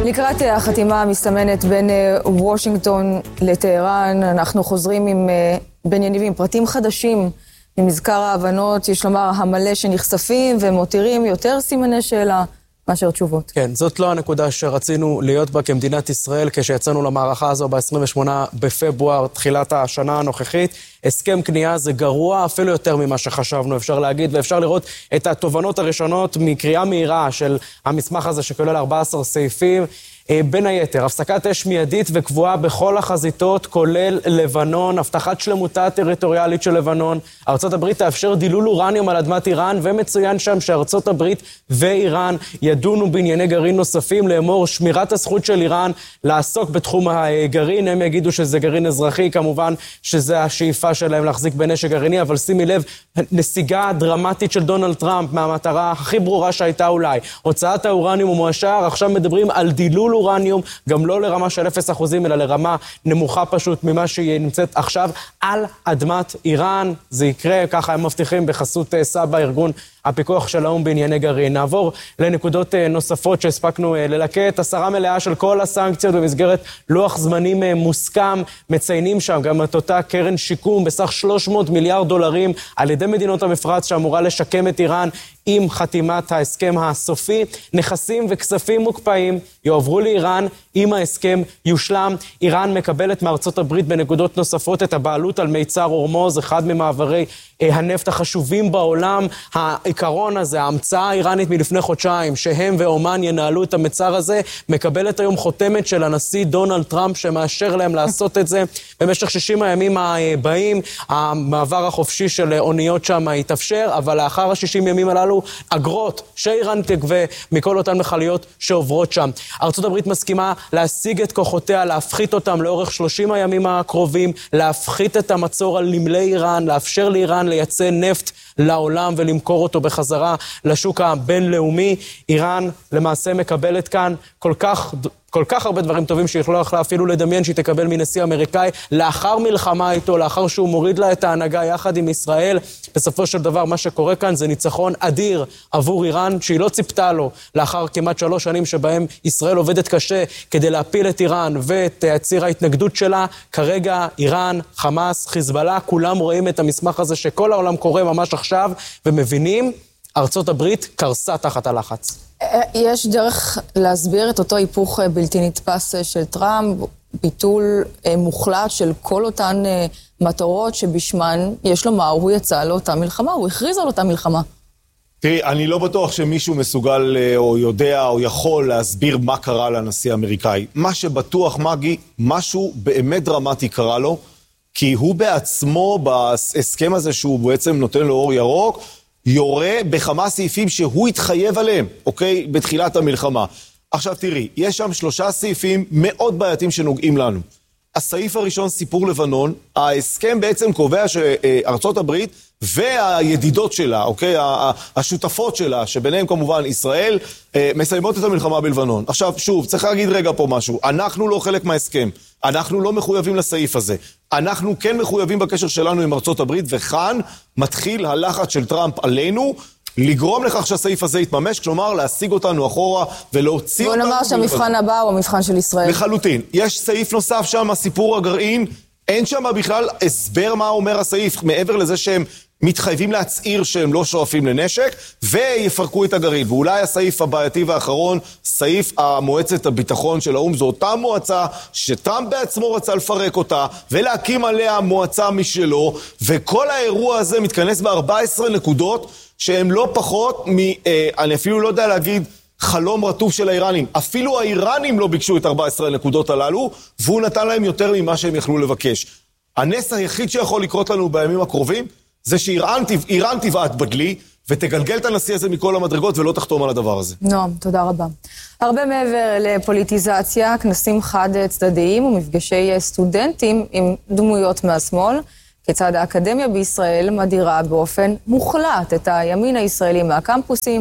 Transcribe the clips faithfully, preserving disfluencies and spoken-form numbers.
לקראת החתימה המסתמנת בין וושינגטון לטהרן, אנחנו חוזרים עם בן יניב עם פרטים חדשים ממזכר ההבנות, יש לומר המלא שנחשפים ומותירים יותר סימני שאלה מאשר תשובות. כן, זאת לא הנקודה שרצינו להיות בה כמדינת ישראל כשיצאנו למערכה הזו ב-עשרים ושמונה בפברואר, תחילת השנה הנוכחית. הסכם קנייה זה גרוע אפילו יותר ממה שחשבנו, אפשר להגיד, ואפשר לראות את התובנות הראשונות מקריאה מהירה של המסמך הזה שכולל ארבעה עשר סעיפים. בין היתר, הפסקת אש מיידית וקבועה בכל החזיתות, כולל לבנון, הבטחת שלמותה הטריטוריאלית של לבנון. ארצות הברית תאפשר דילול אורניום על אדמת איראן, ומצוין שם שארצות הברית ואיראן ידונו בענייני גרעין נוספים, לאמור שמירת הזכות של איראן לעסוק בתחום הגרעין. הם יגידו שזה גרעין אזרחי, כמובן שזה השאיפה שלהם להחזיק בנשק גרעיני, אבל שימי לב, נסיגה דרמטית של דונלד טראמפ מהמטרה הכי ברורה שהייתה אולי. הוצאת האורניום ומואשר, עכשיו מדברים על דילול אורניום, גם לא לרמה של אפס אחוזים, אלא לרמה נמוכה פשוט ממה שהיא נמצאת עכשיו על אדמת איראן. זה יקרה, ככה הם מבטיחים בחסות סבא, ארגון הפיקוח של האו"ם בענייני גרעין. נעבור לנקודות נוספות שהספקנו ללקט. הסרה מלאה של כל הסנקציות במסגרת לוח זמנים מוסכם. מציינים שם גם את אותה קרן שיקום בסך שלוש מאות מיליארד דולרים על ידי מדינות המפרץ שאמורה לשקם את איראן עם חתימת ההסכם הסופי. נכסים וכספים מוקפאים יועברו לאיראן אם ההסכם יושלם. איראן מקבלת מארצות הברית בנקודות נוספות את הבעלות על מיצר הורמוז, אחד ממעברי הנפט החשובים בעולם. העיקרון הזה, ההמצאה האיראנית מלפני חודשיים, שהם ואומן ינהלו את המצר הזה, מקבלת היום חותמת של הנשיא דונלד טראמפ שמאשר להם לעשות את זה. במשך שישים הימים הבאים, המעבר החופשי של אוניות שם יתאפשר, אבל לאחר ה-שישים ימים הללו, אגרות שאיראן תגבה מכל אותן מכליות שעוברות שם. ארצות הברית מסכימה להשיג את כוחותיה, להפחית אותם לאורך שלושים הימים הקרובים, להפחית את המצור על נמלי איראן, לאפשר לאיראן לייצא נפט לעולם ולמכור אותו בחזרה לשוק הבינלאומי. איראן למעשה מקבלת כאן כל כך כל כך הרבה דברים טובים שהיא לא יכולה אפילו לדמיין שהיא תקבל מנשיא אמריקאי לאחר מלחמה איתו, לאחר שהוא מוריד לה את ההנהגה יחד עם ישראל. בסופו של דבר מה שקורה כאן זה ניצחון אדיר עבור איראן שהיא לא ציפתה לו לאחר כמעט שלוש שנים שבהם ישראל עובדת קשה כדי להפיל את איראן ואת ציר ההתנגדות שלה. כרגע איראן, חמאס, חיזבאללה, כולם רואים את המסמך הזה שכל העולם קורא ממש עכשיו ומבינים, ארצות הברית קרסה תחת הלחץ. יש דרך להסביר את אותו היפוך בלתי נתפס של טראמפ, ביטול מוחלט של כל אותן מטרות שבשמן, יש לומר, הוא יצא לאותה מלחמה, הוא הכריז על אותה מלחמה. תראי, אני לא בטוח שמישהו מסוגל או יודע או יכול להסביר מה קרה לנשיא האמריקאי. מה שבטוח, מגי, משהו באמת דרמטי קרה לו, כי הוא בעצמו, בהסכם הזה שהוא בעצם נותן לו אור ירוק, יורה בכמה סעיפים שהוא התחייב עליהם, אוקיי? בתחילת המלחמה. עכשיו תראי, יש שם שלושה סעיפים מאוד בעייתים שנוגעים לנו. הסעיף הראשון, סיפור לבנון, ההסכם בעצם קובע שארצות הברית והידידות שלה, אוקיי? השותפות שלה, שביניהם כמובן ישראל, מסיימות את המלחמה בלבנון. עכשיו, שוב, צריך להגיד רגע פה משהו. אנחנו לא חלק מההסכם. אנחנו לא מחויבים לסעיף הזה. אנחנו כן מחויבים בקשר שלנו עם ארצות הברית, וכאן מתחיל הלחץ של טראמפ עלינו, לגרום לכך שהסעיף הזה יתממש, כלומר להשיג אותנו אחורה ולהוציא אותנו. בוא נאמר שהמבחן הבא הוא המבחן של ישראל. לחלוטין. יש סעיף נוסף שם, הסיפור הגרעין, אין שם בכלל הסבר מה אומר הסעיף, מעבר לזה שהם מתחייבים להצעיר שהם לא שואפים לנשק, ויפרקו את הגרעין. ואולי הסעיף הבעייתי והאחרון, סעיף המועצת הביטחון של האו"ם, זו אותה מועצה שטראמפ בעצמו רצה לפרק אותה, ולהקים עליה מועצה משלו, וכל האירוע הזה מתכנס ב-ארבע עשרה נקודות, שהם לא פחות מ... אה, אני אפילו לא יודע להגיד... חלום רטוב של האיראנים. אפילו האיראנים לא ביקשו את ארבע עשרה הנקודות הללו, והוא נתן להם יותר ממה שהם יכלו לבקש. הנס היחיד שיכול לקרות לנו בימים הקרובים, זה שאיראן תבעט בדלי, ותגלגל את הנשיא הזה מכל המדרגות, ולא תחתום על הדבר הזה. נועם, תודה רבה. הרבה מעבר לפוליטיזציה, כנסים חד צדדיים ומפגשי סטודנטים עם דמויות מהשמאל, כיצד האקדמיה בישראל מדירה באופן מוחלט את הימין הישראלי מהקמפוסים,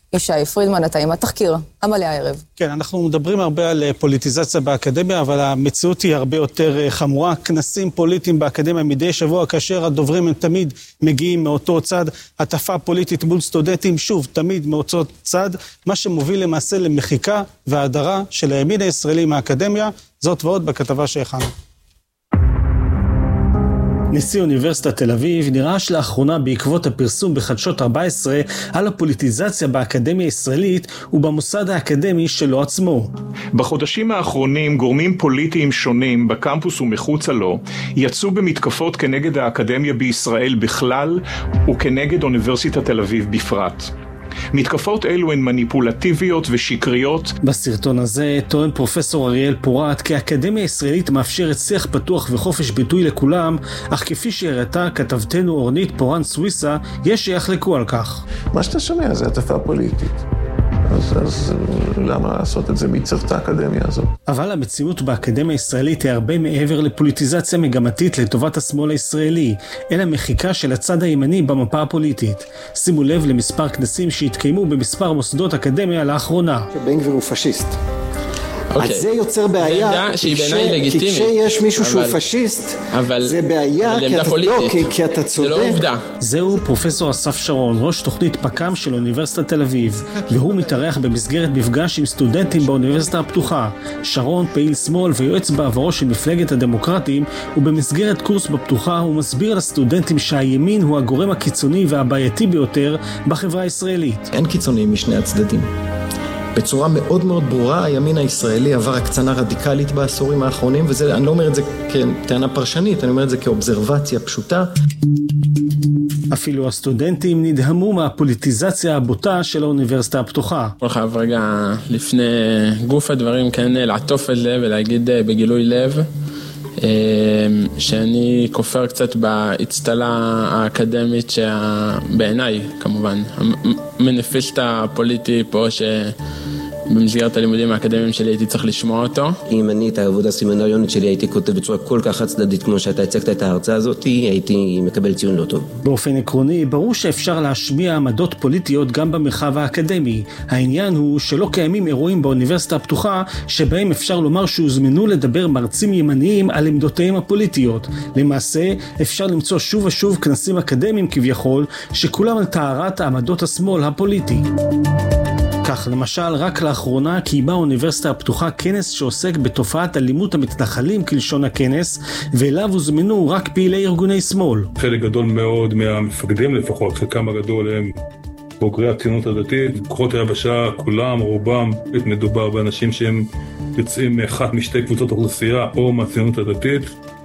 ישי פרידמן, אתה עם התחקיר המלא הערב. כן, אנחנו מדברים הרבה על פוליטיזציה באקדמיה, אבל המציאות היא הרבה יותר חמורה. כנסים פוליטיים באקדמיה מדי שבוע, כאשר הדוברים הם תמיד מגיעים מאותו צד, הטפה פוליטית מול סטודנטים, שוב, תמיד מאותו צד, מה שמוביל למעשה למחיקה וההדרה של הימין הישראלי מהאקדמיה, זאת ועוד בכתבה שהכנו. נשיא אוניברסיטת תל אביב נרעש לאחרונה בעקבות הפרסום בחדשות ארבע עשרה על הפוליטיזציה באקדמיה הישראלית ובמוסד האקדמי שלו עצמו. בחודשים האחרונים גורמים פוליטיים שונים בקמפוס ומחוצה לו יצאו במתקפות כנגד האקדמיה בישראל בכלל וכנגד אוניברסיטת תל אביב בפרט. מתקפות אלו הן מניפולטיביות ושקריות. בסרטון הזה טוען פרופסור אריאל פורט כי האקדמיה הישראלית מאפשרת שיח פתוח וחופש ביטוי לכולם, אך כפי שהראתה כתבתנו אורנית פורן סוויסה, יש שיחלקו על כך. מה שאתה שומע זה הטפה פוליטית. אז, אז למה לעשות את זה מצוות האקדמיה הזאת? אבל המציאות באקדמיה הישראלית היא הרבה מעבר לפוליטיזציה מגמתית לטובת השמאל הישראלי, אלא מחיקה של הצד הימני במפה הפוליטית. שימו לב למספר כנסים שהתקיימו במספר מוסדות אקדמיה לאחרונה. שבן גביר הוא פשיסט. אוקיי. אז זה יוצר בעיה, שהיא בעיניי לגיטימית. כי כשיש מישהו שהוא פשיסט, זה בעיה, כי אתה צודק. זה לא עובדה. זהו פרופסור אסף שרון, ראש תוכנית פק"ם של אוניברסיטת תל אביב, והוא מתארח במסגרת מפגש עם סטודנטים באוניברסיטה הפתוחה. שרון פעיל שמאל ויועץ בעברו של מפלגת הדמוקרטים, ובמסגרת קורס בפתוחה הוא מסביר לסטודנטים שהימין הוא הגורם הקיצוני והבעייתי ביותר בחברה הישראלית. אין קיצוניים משני הצדדים. בצורה מאוד מאוד ברורה, הימין הישראלי עבר הקצנה רדיקלית בעשורים האחרונים, וזה, אני לא אומר את זה כטענה פרשנית, אני אומר את זה כאובזרבציה פשוטה. אפילו הסטודנטים נדהמו מהפוליטיזציה הבוטה של האוניברסיטה הפתוחה. אני חייב רגע לפני גוף הדברים כן לעטוף את זה ולהגיד בגילוי לב, שאני כופר קצת בהצטלה האקדמית שבעיניי כמובן המניפסט הפוליטי פה שבמסגרת הלימודים האקדמיים שלי הייתי צריך לשמוע אותו. אם אני את העבודה הסמינריונית שלי הייתי כותב בצורה כל כך חד-צדדית כמו שאתה הצגת את ההרצאה הזאת, הייתי מקבל ציון לא טוב. באופן עקרוני ברור שאפשר להשמיע עמדות פוליטיות גם במרחב האקדמי. העניין הוא שלא קיימים אירועים באוניברסיטה הפתוחה שבהם אפשר לומר שהוזמנו לדבר מרצים ימניים על עמדותיהם הפוליטיות. למעשה אפשר למצוא שוב ושוב כנסים אקדמיים כביכול שכולם על טהרת העמדות השמאל הפוליטי. כך למשל רק לאחרונה קיימה האוניברסיטה הפתוחה כנס שעוסק בתופעת אלימות המתנחלים כלשון הכנס, ואליו הוזמנו רק פעילי ארגוני שמאל. חלק גדול מאוד מהמפקדים לפחות, חלקם הגדול הם בוגרי הציונות הדתית, כוחות היבשה כולם, רובם, מדובר באנשים שהם יוצאים מאחת משתי קבוצות אוכלוסייה, או מהציונות הדתית,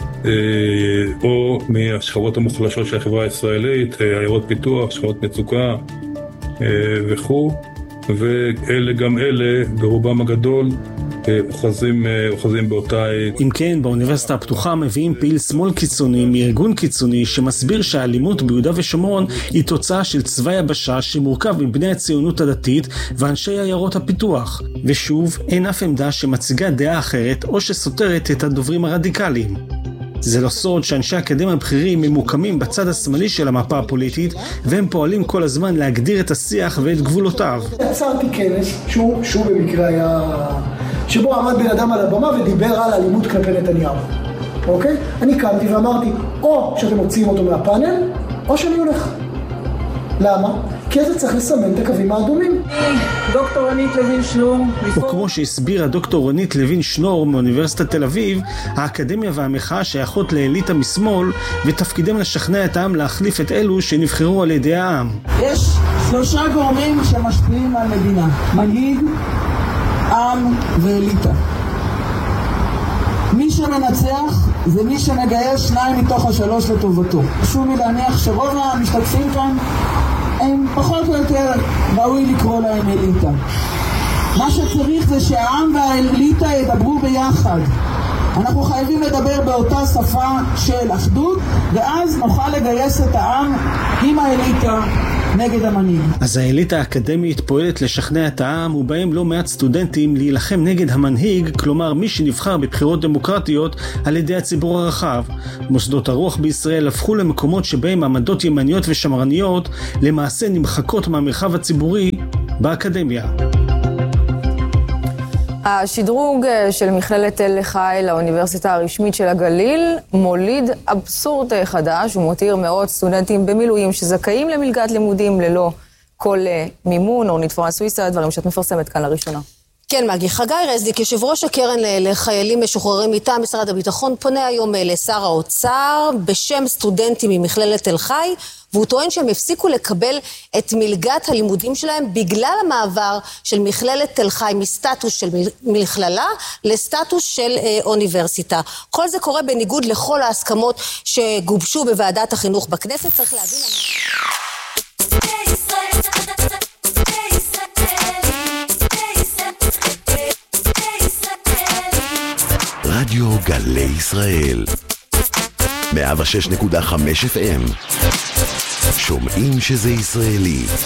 או מהשכבות המוחלשות של החברה הישראלית, עיירות פיתוח, שכבות מצוקה וכו'. ואלה גם אלה, ברובם הגדול, אוחזים, אוחזים באותה... אם כן, באוניברסיטה הפתוחה מביאים פעיל שמאל קיצוני מארגון קיצוני שמסביר שהאלימות ביהודה ושומרון היא תוצאה של צבא יבשה שמורכב מבני הציונות הדתית ואנשי עיירות הפיתוח. ושוב, אין אף עמדה שמציגה דעה אחרת או שסותרת את הדוברים הרדיקליים. זה לא סוד שאנשי האקדמיה הבכירים ממוקמים בצד השמאלי של המפה הפוליטית, והם פועלים כל הזמן להגדיר את השיח ואת גבולותיו. יצרתי כנס, שהוא, שהוא במקרה היה... שבו עמד בן אדם על הבמה ודיבר על אלימות כלפי נתניהו. אוקיי? אני קמתי ואמרתי, או שאתם מוציאים אותו מהפאנל, או שאני הולך. למה? כי אז צריך לסמן את הקווים האדומים. דוקטור רונית לוין שנור. או כמו שהסבירה דוקטור רונית לוין שנור מאוניברסיטת תל אביב, האקדמיה והמחאה שייכות לאליטה משמאל, ותפקידם לשכנע את העם להחליף את אלו שנבחרו על ידי העם. יש שלושה גורמים שמשפיעים על מדינה. מנהיג, עם ואליטה. מי שמנצח זה מי שמגייס שניים מתוך השלוש לטובתו. חשוב לי להניח שרוב המשתתפים כאן הם פחות או יותר ראוי לקרוא להם אליטה. מה שצריך זה שהעם והאליטה ידברו ביחד. אנחנו חייבים לדבר באותה שפה של אחדות, ואז נוכל לגייס את העם עם האליטה נגד המנהיג. אז האליטה האקדמית פועלת לשכנע את העם, ובהם לא מעט סטודנטים להילחם נגד המנהיג, כלומר מי שנבחר בבחירות דמוקרטיות על ידי הציבור הרחב. מוסדות הרוח בישראל הפכו למקומות שבהם עמדות ימניות ושמרניות למעשה נמחקות מהמרחב הציבורי באקדמיה. השדרוג של מכללת תל חי לאוניברסיטה הרשמית של הגליל מוליד אבסורד חדש ומותיר מאות סטודנטים במילואים שזכאים למלגת לימודים ללא כל מימון. אורנית פורן-סוויסה, דברים שאת מפרסמת כאן לראשונה. כן, מגי. חגי רזניק, יושב ראש הקרן לחיילים משוחררים מטעם משרד הביטחון, פונה היום לשר האוצר בשם סטודנטים ממכללת תל חי, והוא טוען שהם הפסיקו לקבל את מלגת הלימודים שלהם בגלל המעבר של מכללת תל חי מסטטוס של מכללה לסטטוס של אה, אוניברסיטה. כל זה קורה בניגוד לכל ההסכמות שגובשו בוועדת החינוך בכנסת. צריך להבין... רדיו גלי ישראל מאה ושש נקודה חמש אף אם, שומעים שזה ישראלי.